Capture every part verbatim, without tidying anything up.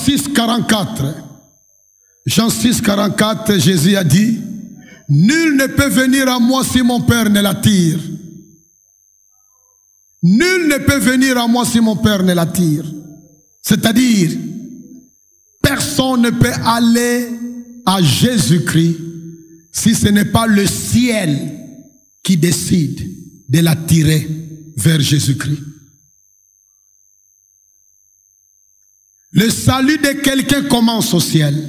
six, quarante-quatre. Jean six, quarante-quatre, Jésus a dit, nul ne peut venir à moi si mon Père ne l'attire. Nul ne peut venir à moi si mon Père ne l'attire. C'est-à-dire, personne ne peut aller à Jésus-Christ si ce n'est pas le ciel qui décide de l'attirer vers Jésus-Christ. Le salut de quelqu'un commence au ciel,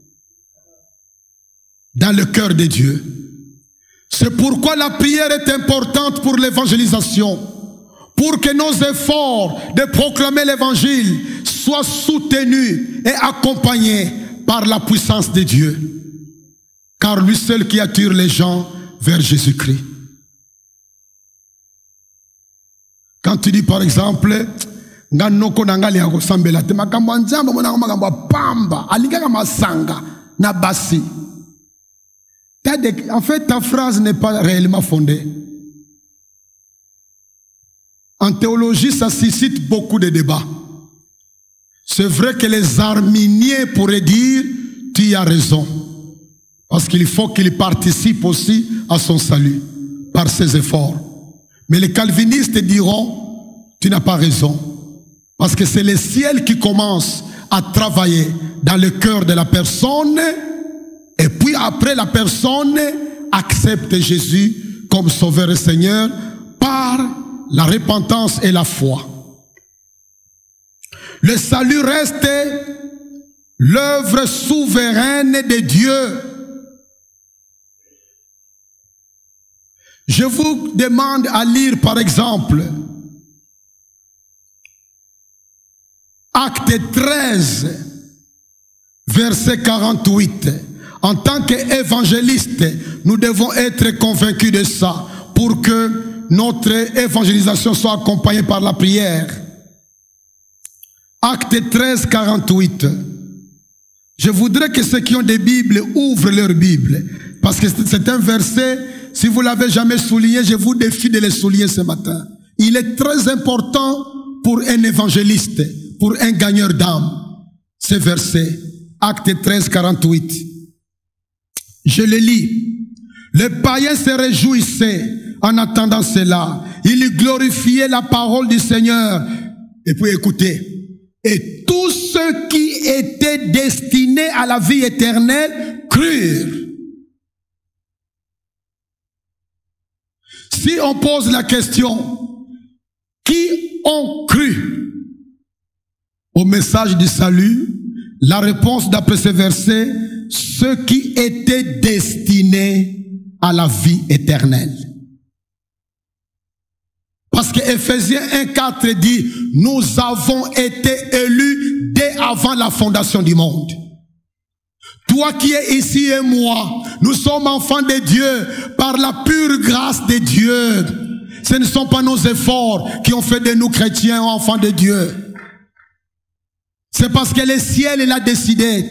dans le cœur de Dieu. C'est pourquoi la prière est importante pour l'évangélisation, pour que nos efforts de proclamer l'évangile soient soutenus et accompagnés par la puissance de Dieu. Car lui seul qui attire les gens vers Jésus-Christ. Quand tu dis par exemple, en fait ta phrase n'est pas réellement fondée. En théologie, ça suscite beaucoup de débats. C'est vrai que les arminiens pourraient dire, tu as raison. Parce qu'il faut qu'il participe aussi à son salut, par ses efforts. Mais les calvinistes diront, tu n'as pas raison. Parce que c'est le ciel qui commence à travailler dans le cœur de la personne. Et puis après, la personne accepte Jésus comme Sauveur et Seigneur par la repentance et la foi. Le salut reste l'œuvre souveraine de Dieu. Je vous demande à lire par exemple Acte treize, verset quarante-huit. En tant qu'évangélistes, nous devons être convaincus de ça pour que notre évangélisation soit accompagnée par la prière. Acte treize, quarante-huit. Je voudrais que ceux qui ont des Bibles ouvrent leur Bible. Parce que c'est un verset, si vous ne l'avez jamais souligné, je vous défie de le souligner ce matin. Il est très important pour un évangéliste, pour un gagneur d'âme. Ce verset, Acte treize, quarante-huit. Je le lis. Le païen se réjouissait en attendant cela. Il glorifiait la parole du Seigneur. Et puis écoutez. Et tous ceux qui étaient destinés à la vie éternelle crurent. Si on pose la question, qui ont cru au message du salut, la réponse d'après ce verset, ceux qui étaient destinés à la vie éternelle. Parce que Ephésiens un, quatre dit, nous avons été élus dès avant la fondation du monde. Toi qui es ici et moi, nous sommes enfants de Dieu par la pure grâce de Dieu. Ce ne sont pas nos efforts qui ont fait de nous chrétiens enfants de Dieu. C'est parce que le ciel l'a décidé.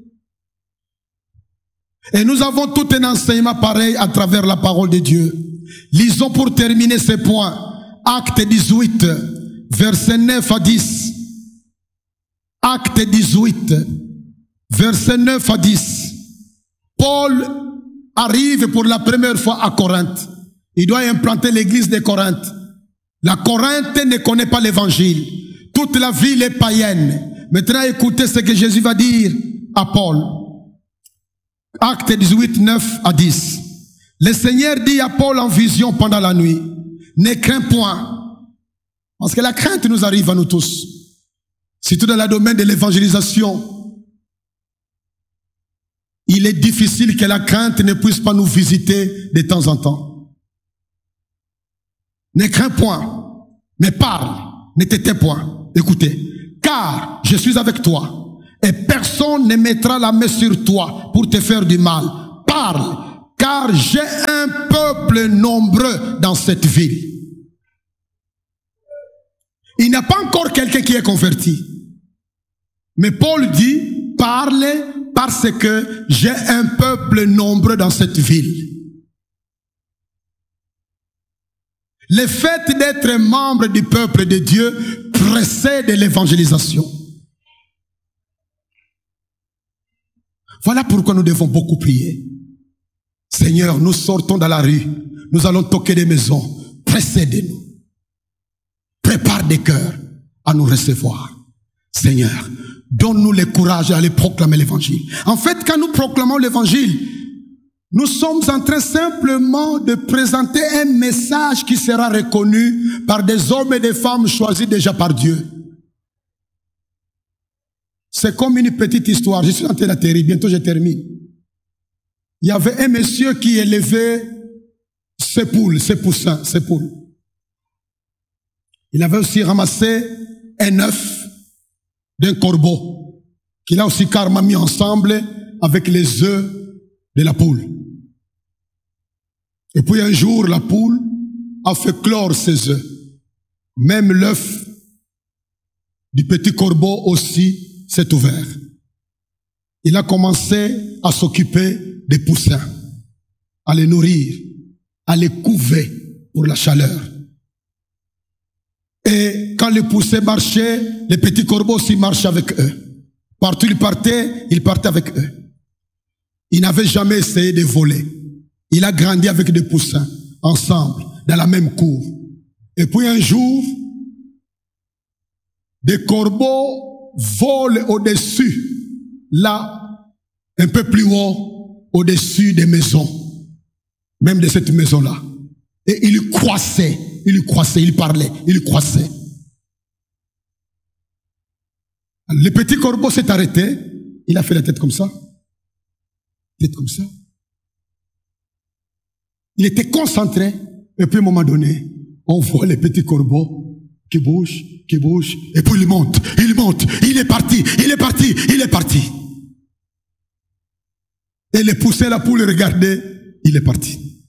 Et nous avons tout un enseignement pareil à travers la parole de Dieu. Lisons pour terminer ce point. Acte dix-huit, versets neuf à dix. Acte dix-huit, versets neuf à dix. Paul arrive pour la première fois à Corinthe. Il doit implanter l'église de Corinthe. La Corinthe ne connaît pas l'évangile. Toute la ville est païenne. Maintenant, écoutez ce que Jésus va dire à Paul. Acte dix-huit, neuf à dix. Le Seigneur dit à Paul en vision pendant la nuit, ne crains point. Parce que la crainte nous arrive à nous tous. Surtout dans le domaine de l'évangélisation. Il est difficile que la crainte ne puisse pas nous visiter de temps en temps. Ne crains point, mais parle, ne te tais point. Écoutez. Car je suis avec toi, et personne ne mettra la main sur toi pour te faire du mal. Parle, car j'ai un peuple nombreux dans cette ville. Il n'y a pas encore quelqu'un qui est converti. Mais Paul dit, parle parce que j'ai un peuple nombreux dans cette ville. Le fait d'être membre du peuple de Dieu précède l'évangélisation. Voilà pourquoi nous devons beaucoup prier. Seigneur, nous sortons dans la rue, nous allons toquer des maisons, précède-nous. Prépare des cœurs à nous recevoir. Seigneur, donne-nous le courage d'aller proclamer l'évangile. En fait, quand nous proclamons l'évangile, nous sommes en train simplement de présenter un message qui sera reconnu par des hommes et des femmes choisis déjà par Dieu. C'est comme une petite histoire. Je suis en train de la terminer. Bientôt je termine. Il y avait un monsieur qui élevait ses poules, ses poussins, ses poules. Il avait aussi ramassé un œuf d'un corbeau qu'il a aussi carrément mis ensemble avec les œufs de la poule. Et puis un jour, la poule a fait clore ses œufs. Même l'œuf du petit corbeau aussi s'est ouvert. Il a commencé à s'occuper des poussins, à les nourrir, à les couver pour la chaleur. Et quand les poussins marchaient, les petits corbeaux aussi marchaient avec eux. Partout ils partaient, ils partaient avec eux. Il n'avait jamais essayé de voler. Il a grandi avec des poussins, ensemble, dans la même cour. Et puis un jour, des corbeaux volent au-dessus, là, un peu plus haut, au-dessus des maisons, même de cette maison-là. Et il croissait, il croissait, il parlait, il croissait. Le petit corbeau s'est arrêté, il a fait la tête comme ça, tête comme ça. Il était concentré, et puis à un moment donné, on voit les petits corbeaux qui bougent, qui bougent, et puis il monte, il monte, il est parti, il est parti, il est parti. Et les poussins, la poule regardait, il est parti.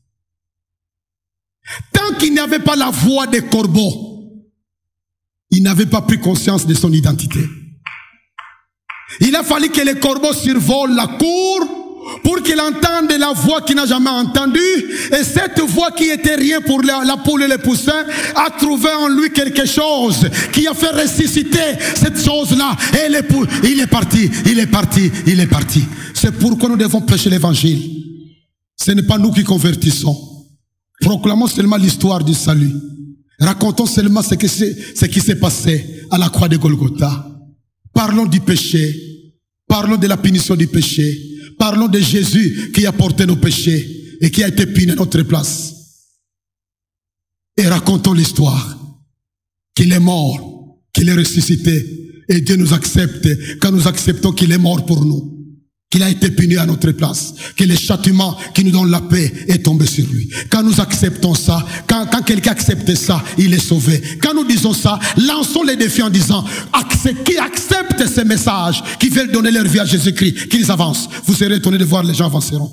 Tant qu'il n'avait pas la voix des corbeaux, il n'avait pas pris conscience de son identité. Il a fallu que les corbeaux survolent la cour pour qu'il entende la voix qu'il n'a jamais entendue. Et cette voix qui était rien pour la, la poule et les poussins a trouvé en lui quelque chose qui a fait ressusciter cette chose-là. Et les poules, il est parti, il est parti, il est parti. C'est pourquoi nous devons prêcher l'évangile. Ce n'est pas nous qui convertissons. Proclamons seulement l'histoire du salut. Racontons seulement ce, que ce qui s'est passé à la croix de Golgotha. Parlons du péché. Parlons de la punition du péché. Parlons de Jésus qui a porté nos péchés et qui a été puni à notre place. Et racontons l'histoire qu'il est mort, qu'il est ressuscité et Dieu nous accepte quand nous acceptons qu'il est mort pour nous. Qu'il a été puni à notre place, que le châtiment qui nous donne la paix est tombé sur lui. Quand nous acceptons ça, quand, quand quelqu'un accepte ça, il est sauvé. Quand nous disons ça, lançons les défis en disant, qui acceptent ces messages, qui veulent donner leur vie à Jésus-Christ, qu'ils avancent. Vous serez étonnés de voir les gens avanceront.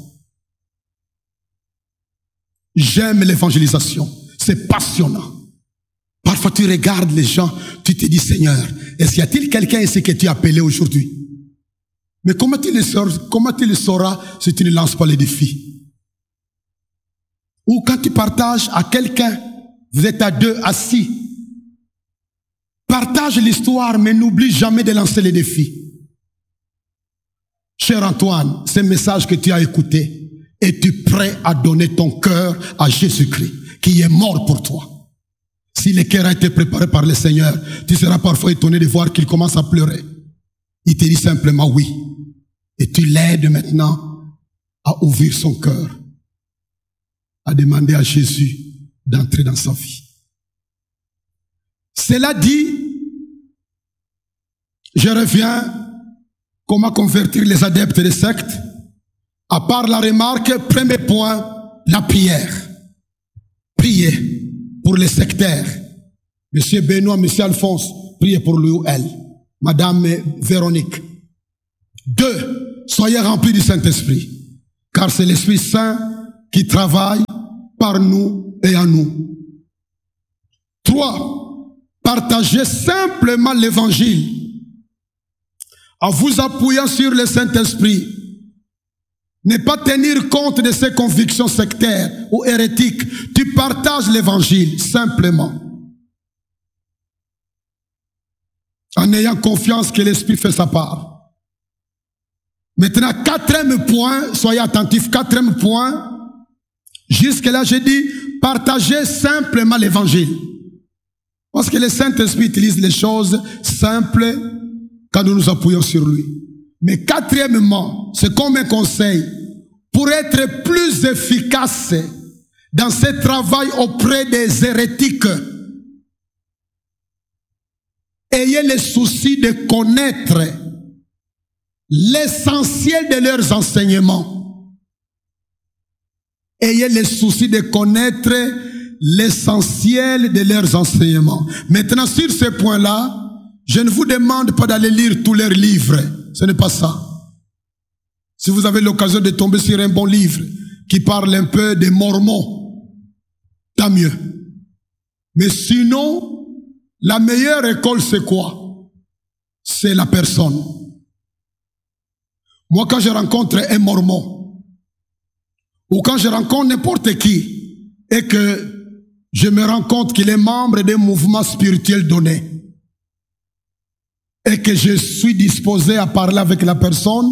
J'aime l'évangélisation, c'est passionnant. Parfois tu regardes les gens, tu te dis, Seigneur, est-ce qu'il y a-t-il quelqu'un ici que tu as appelé aujourd'hui? Mais comment tu le sauras, comment tu le sauras si tu ne lances pas les défis? Ou quand tu partages à quelqu'un, vous êtes à deux assis, partage l'histoire, mais n'oublie jamais de lancer les défis. Cher Antoine, ce message que tu as écouté, es-tu prêt à donner ton cœur à Jésus-Christ, qui est mort pour toi? Si le cœur a été préparé par le Seigneur, tu seras parfois étonné de voir qu'il commence à pleurer. Il te dit simplement oui. Et tu l'aides maintenant à ouvrir son cœur, à demander à Jésus d'entrer dans sa vie. Cela dit, je reviens, comment convertir les adeptes des sectes? À part la remarque, premier point, la prière. Priez pour les sectaires. Monsieur Benoît, Monsieur Alphonse, priez pour lui ou elle. Madame Véronique. Deux, soyez remplis du Saint-Esprit, car c'est l'Esprit Saint qui travaille par nous et en nous. Trois, partagez simplement l'Évangile en vous appuyant sur le Saint-Esprit. Ne pas tenir compte de ses convictions sectaires ou hérétiques. Tu partages l'Évangile simplement, en ayant confiance que l'Esprit fait sa part. Maintenant, quatrième point, soyez attentifs, quatrième point, jusque-là j'ai dit, partagez simplement l'évangile. Parce que le Saint-Esprit utilise les choses simples quand nous nous appuyons sur lui. Mais quatrièmement, c'est comme un conseil, pour être plus efficace dans ce travail auprès des hérétiques, ayez le souci de connaître l'essentiel de leurs enseignements. Ayez le souci de connaître l'essentiel de leurs enseignements. Maintenant, sur ce point-là, je ne vous demande pas d'aller lire tous leurs livres. Ce n'est pas ça. Si vous avez l'occasion de tomber sur un bon livre qui parle un peu des Mormons, tant mieux. Mais sinon, la meilleure école, c'est quoi? C'est la personne. Moi, quand je rencontre un Mormon, ou quand je rencontre n'importe qui, et que je me rends compte qu'il est membre d'un mouvement spirituel donné, et que je suis disposé à parler avec la personne,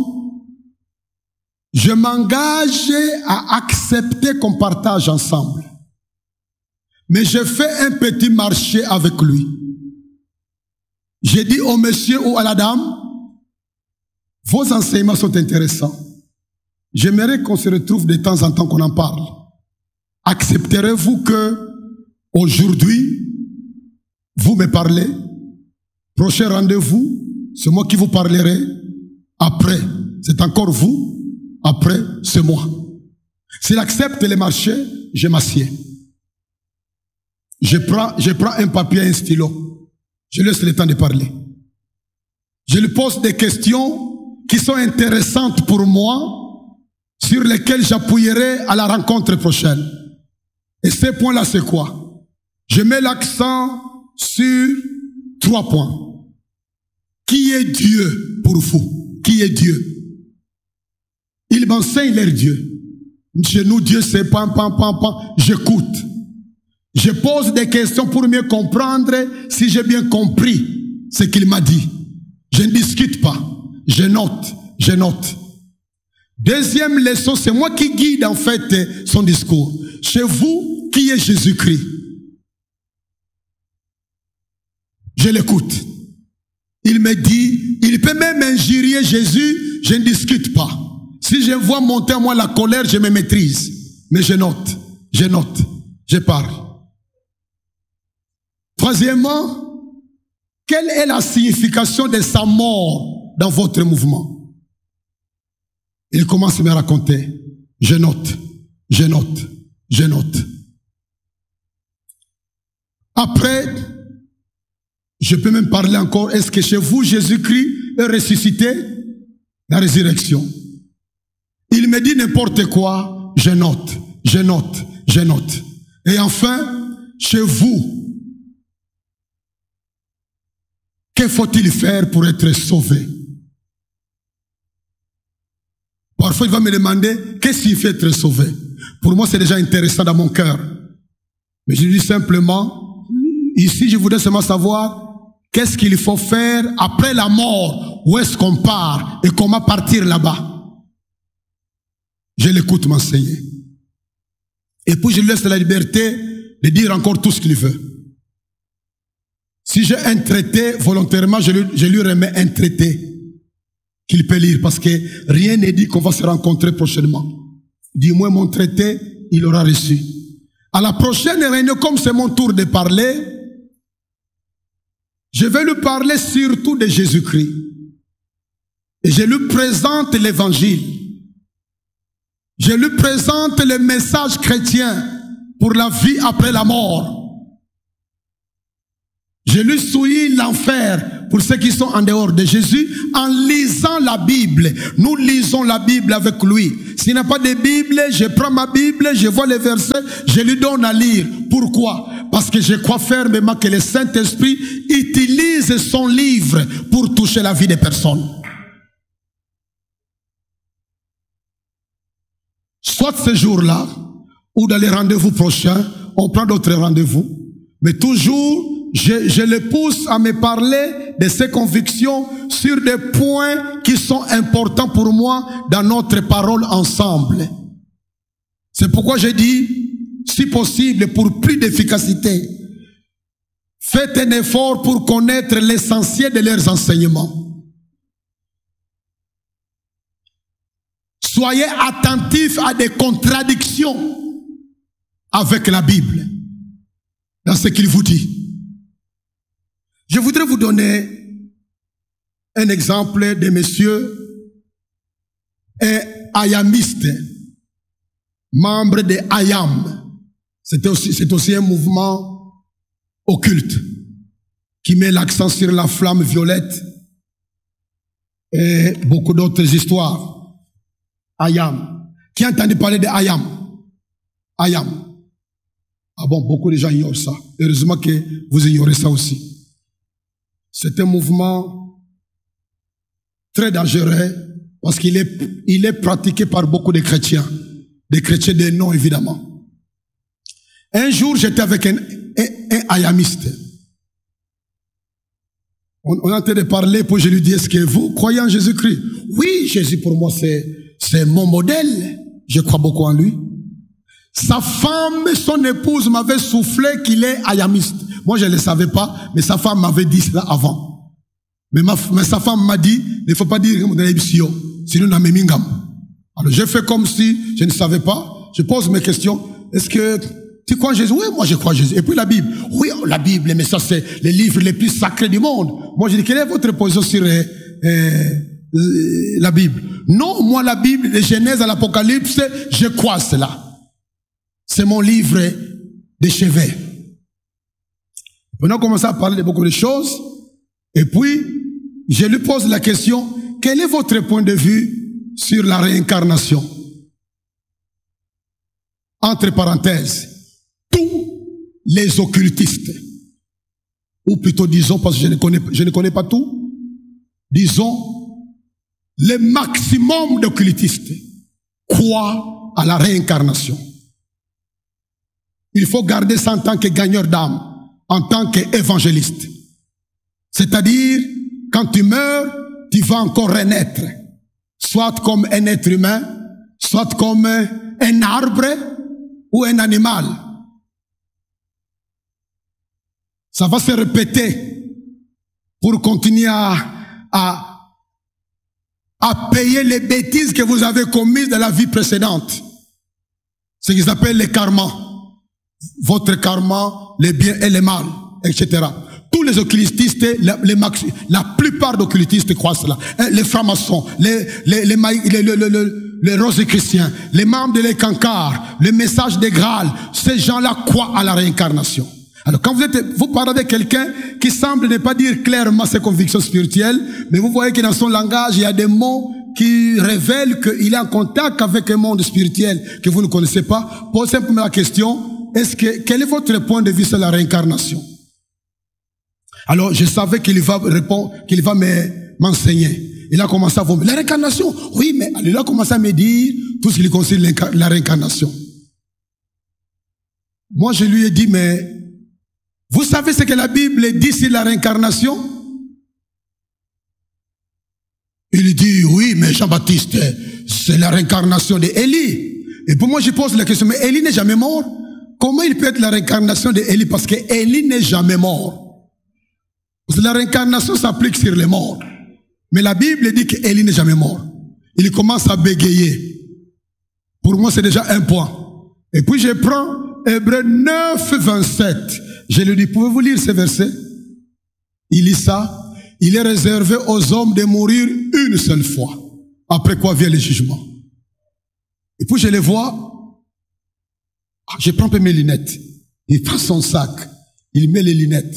je m'engage à accepter qu'on partage ensemble. Mais je fais un petit marché avec lui. Je dis au monsieur ou à la dame, vos enseignements sont intéressants. J'aimerais qu'on se retrouve de temps en temps, qu'on en parle. Accepterez-vous que aujourd'hui, vous me parlez? Prochain rendez-vous, c'est moi qui vous parlerai. Après, c'est encore vous. Après, c'est moi. S'il accepte les marchés, je m'assieds. Je prends, je prends un papier et un stylo. Je laisse le temps de parler. Je lui pose des questions qui sont intéressantes pour moi, sur lesquelles j'appuierai à la rencontre prochaine. Et ces points-là, c'est quoi? Je mets l'accent sur trois points. Qui est Dieu pour vous? Qui est Dieu? Ils m'enseignent leur Dieu. Chez nous, Dieu, c'est pam, pam, pam, pam. J'écoute. Je pose des questions pour mieux comprendre si j'ai bien compris ce qu'il m'a dit. Je ne discute pas. Je note. Je note. Deuxième leçon, c'est moi qui guide en fait son discours. Chez vous, qui est Jésus-Christ? Je l'écoute. Il me dit, il peut même injurier Jésus, je ne discute pas. Si je vois monter en moi la colère, je me maîtrise. Mais je note, je note, je parle. Troisièmement, quelle est la signification de sa mort dans votre mouvement? Il commence à me raconter. Je note, je note, je note. Après, je peux même parler encore. Est-ce que chez vous, Jésus-Christ est ressuscité? La résurrection. Il me dit n'importe quoi, je note, je note, je note. Et enfin, chez vous, que faut-il faire pour être sauvé? Parfois, il va me demander, qu'est-ce qu'il fait être sauvé? Pour moi, c'est déjà intéressant dans mon cœur. Mais je lui dis simplement, ici, je voudrais seulement savoir, qu'est-ce qu'il faut faire après la mort? Où est-ce qu'on part? Et comment partir là-bas? Je l'écoute m'enseigner. Et puis je lui laisse la liberté de dire encore tout ce qu'il veut. Si j'ai un traité, volontairement, je lui, je lui remets un traité qu'il peut lire, parce que rien n'est dit qu'on va se rencontrer prochainement. Dis-moi mon traité, il aura reçu. À la prochaine réunion, comme c'est mon tour de parler, je vais lui parler surtout de Jésus-Christ. Et je lui présente l'évangile. Je lui présente le message chrétien pour la vie après la mort. Je lui souille l'enfer pour ceux qui sont en dehors de Jésus en lisant la Bible. Nous lisons la Bible avec lui. S'il n'a pas de Bible, je prends ma Bible, je vois les versets, je lui donne à lire. Pourquoi? Parce que je crois fermement que le Saint-Esprit utilise son livre pour toucher la vie des personnes. Soit ce jour-là, ou dans les rendez-vous prochains, on prend d'autres rendez-vous. Mais toujours, je, je le pousse à me parler de ses convictions sur des points qui sont importants pour moi dans notre parole ensemble. C'est pourquoi j'ai dit, si possible, pour plus d'efficacité, faites un effort pour connaître l'essentiel de leurs enseignements. Soyez attentifs à des contradictions avec la Bible dans ce qu'il vous dit. Je voudrais vous donner un exemple de monsieur, un ayamiste, membre de Ayam. C'est aussi, c'est aussi un mouvement occulte qui met l'accent sur la flamme violette et beaucoup d'autres histoires. Ayam. Qui a entendu parler de Ayam? Ayam. Ah bon, beaucoup de gens ignorent ça. Heureusement que vous ignorez ça aussi. C'est un mouvement très dangereux parce qu'il est, il est pratiqué par beaucoup de chrétiens. Des chrétiens de nom, évidemment. Un jour, j'étais avec un, un, un ayamiste. On, on est en train de parler, puis je lui dis, est-ce que vous croyez en Jésus-Christ? Oui, Jésus pour moi, c'est, c'est mon modèle. Je crois beaucoup en lui. Sa femme, son épouse m'avait soufflé qu'il est ayamiste. Moi, je ne le savais pas, mais sa femme m'avait dit cela avant. Mais, ma, mais sa femme m'a dit, il ne faut pas dire sinon on a memingam. Alors, j'ai fait comme si je ne savais pas. Je pose mes questions. Est-ce que tu crois en Jésus? Oui, moi je crois en Jésus. Et puis la Bible. Oui, la Bible, mais ça c'est les livres les plus sacrés du monde. Moi je dis, quelle est votre position sur euh, euh, la Bible? Non, moi la Bible, de Genèse à l'Apocalypse, je crois à cela. C'est mon livre de chevet. On a commencé à parler de beaucoup de choses. Et puis, je lui pose la question, quel est votre point de vue sur la réincarnation? Entre parenthèses, tous les occultistes, ou plutôt disons, parce que je ne connais, je ne connais pas tout, disons, le maximum d'occultistes croient à la réincarnation. Il faut garder ça en tant que gagneur d'âme, en tant qu'évangéliste. C'est-à-dire, quand tu meurs, tu vas encore renaître. Soit comme un être humain, soit comme un arbre ou un animal. Ça va se répéter pour continuer à, à, à payer les bêtises que vous avez commises dans la vie précédente. Ce qu'ils appellent les karmas. Votre karma, les biens et les mal, et cetera. Tous les occultistes, les, les maxi, la plupart d'occultistes croient cela. Les francs-maçons, les, les, les, les, les, les, les, les rosicruciens, les membres de l'Écancard, le message des Graal, ces gens-là croient à la réincarnation. Alors quand vous êtes, vous parlez de quelqu'un qui semble ne pas dire clairement ses convictions spirituelles, mais vous voyez que dans son langage, il y a des mots qui révèlent qu'il est en contact avec un monde spirituel que vous ne connaissez pas. Posez simplement la question, est-ce que, quel est votre point de vue sur la réincarnation? Alors, je savais qu'il va répondre, qu'il va me, m'enseigner. Il a commencé à vomir. La réincarnation? Oui, mais il a commencé à me dire tout ce qu'il concerne la réincarnation. Moi, je lui ai dit, mais, vous savez ce que la Bible dit sur la réincarnation? Il dit, oui, mais Jean-Baptiste, c'est la réincarnation d'Élie. Et pour moi, je pose la question, mais Élie n'est jamais mort? Comment il peut être la réincarnation d'Élie? Parce que Élie n'est jamais mort. Parce que la réincarnation s'applique sur les morts. Mais la Bible dit qu'Élie n'est jamais mort. Il commence à bégayer. Pour moi, c'est déjà un point. Et puis je prends Hébreux neuf, vingt-sept. Je lui dis, pouvez-vous lire ce verset? Il lit ça. Il est réservé aux hommes de mourir une seule fois. Après quoi vient le jugement. Et puis je les vois. Je prends un peu mes lunettes. Il prend son sac. Il met les lunettes.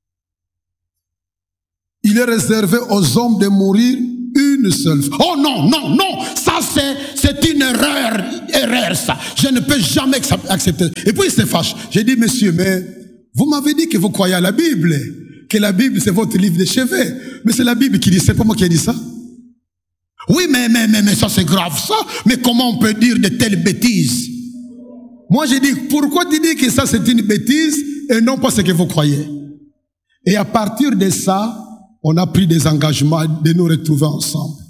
Il est réservé aux hommes de mourir une seule fois. Oh non, non, non. Ça c'est, c'est une erreur. Erreur ça. Je ne peux jamais accepter. Et puis il se fâche. J'ai dit, monsieur, mais vous m'avez dit que vous croyez à la Bible. Que la Bible c'est votre livre de chevet. Mais c'est la Bible qui dit, c'est pas moi qui ai dit ça. Oui, mais, mais, mais, mais ça c'est grave ça. Mais comment on peut dire de telles bêtises? Moi, j'ai dit, pourquoi tu dis que ça, c'est une bêtise et non pas ce que vous croyez? Et à partir de ça, on a pris des engagements de nous retrouver ensemble.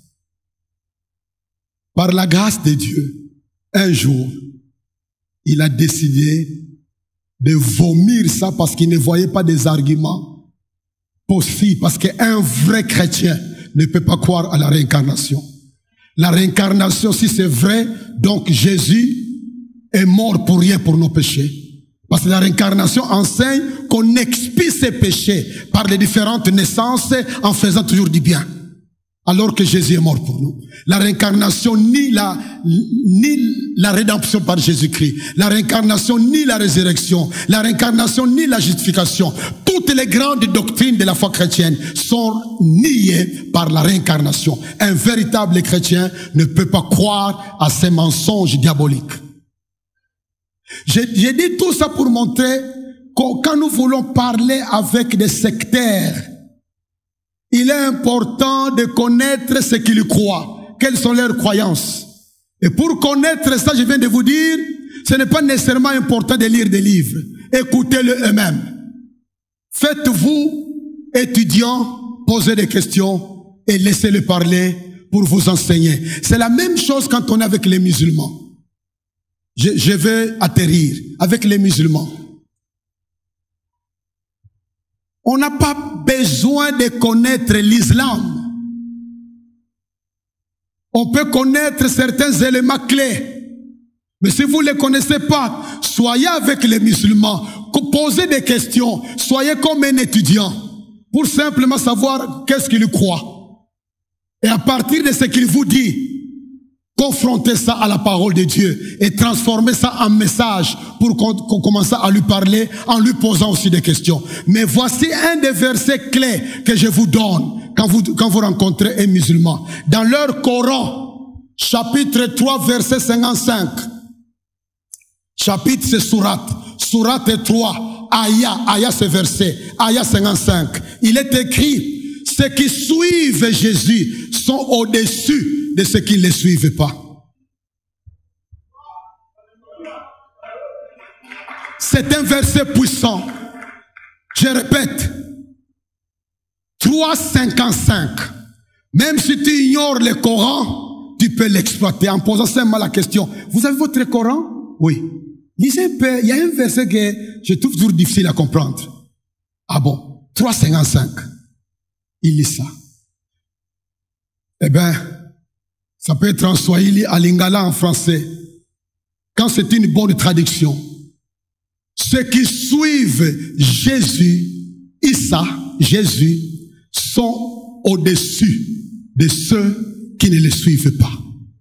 Par la grâce de Dieu, un jour, il a décidé de vomir ça parce qu'il ne voyait pas des arguments possibles. Parce qu'un vrai chrétien ne peut pas croire à la réincarnation. La réincarnation, si c'est vrai, donc Jésus est mort pour rien pour nos péchés. Parce que la réincarnation enseigne qu'on expie ses péchés par les différentes naissances en faisant toujours du bien. Alors que Jésus est mort pour nous. La réincarnation ni la, ni la rédemption par Jésus-Christ. La réincarnation ni la résurrection. La réincarnation ni la justification. Toutes les grandes doctrines de la foi chrétienne sont niées par la réincarnation. Un véritable chrétien ne peut pas croire à ces mensonges diaboliques. J'ai dit tout ça pour montrer que quand nous voulons parler avec des sectaires, il est important de connaître ce qu'ils croient. Quelles sont leurs croyances. Et pour connaître ça, je viens de vous dire, ce n'est pas nécessairement important de lire des livres. Écoutez-le eux-mêmes. Faites-vous, étudiants, posez des questions et laissez-le parler pour vous enseigner. C'est la même chose quand on est avec les musulmans. Je, je vais atterrir avec les musulmans. On n'a pas besoin de connaître l'islam. On peut connaître certains éléments clés. Mais si vous ne les connaissez pas, soyez avec les musulmans, posez des questions, soyez comme un étudiant, pour simplement savoir qu'est-ce qu'il croit. Et à partir de ce qu'il vous dit, confrontez ça à la parole de Dieu et transformez ça en message pour qu'on qu'on commence à lui parler en lui posant aussi des questions. Mais voici un des versets clés que je vous donne quand vous, quand vous rencontrez un musulman. Dans leur Coran, chapitre trois, verset cinquante-cinq. Chapitre, c'est sourate. Sourate trois, Aya, Aya c'est verset, Aya cinquante-cinq. Il est écrit, ceux qui suivent Jésus sont au-dessus de ceux qui ne le suivent pas. C'est un verset puissant. Je répète, trois cinquante-cinq. Même si tu ignores le Coran, tu peux l'exploiter en posant simplement la question. Vous avez votre Coran? Oui. Lisez un peu, il y a un verset que je trouve toujours difficile à comprendre. Ah bon? trois cinquante-cinq. Il lit ça. Eh bien, ça peut être en swahili, à lingala en français. Quand c'est une bonne traduction. Ceux qui suivent Jésus, Issa, Jésus, sont au-dessus de ceux qui ne le suivent pas.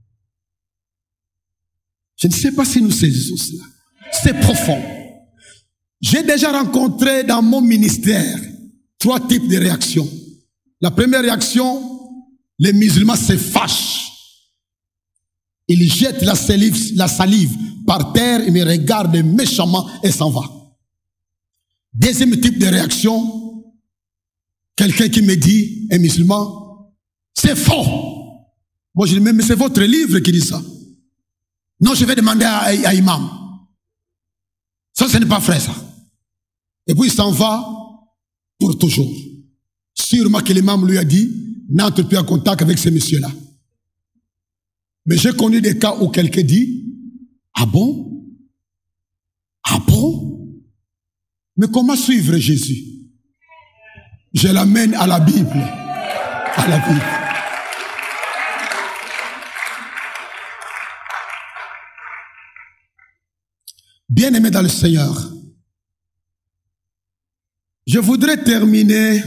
Je ne sais pas si nous saisissons cela. C'est profond. J'ai déjà rencontré dans mon ministère trois types de réactions. La première réaction, les musulmans se fâchent. Ils jettent la salive, la salive par terre et me regardent méchamment et s'en va. Deuxième type de réaction, quelqu'un qui me dit, un musulman, c'est faux. Moi je dis, mais c'est votre livre qui dit ça. Non, je vais demander à, à, à imam. Ça, ce n'est pas vrai, ça. Et puis il s'en va pour toujours. Sûrement que l'imam lui a dit, n'entre plus en contact avec ces messieurs-là. Mais j'ai connu des cas où quelqu'un dit, ah bon? Ah bon? Mais comment suivre Jésus? Je l'amène à la Bible. À la Bible. Bien-aimés dans le Seigneur, je voudrais terminer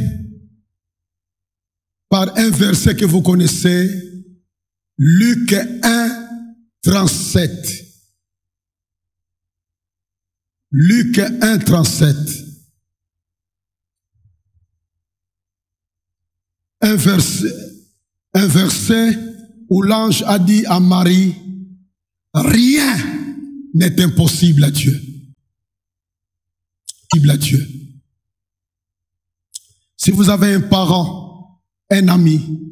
par un verset que vous connaissez, Luc un, trente-sept. Luc un, trente-sept. Un verset, un verset où l'ange a dit à Marie, rien n'est impossible à Dieu. Impossible à Dieu. Si vous avez un parent, un ami,